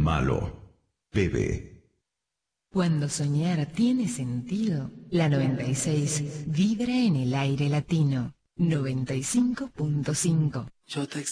malo. Bebe. Cuando soñar tiene sentido, la 96 vibra en el aire latino. 95.5.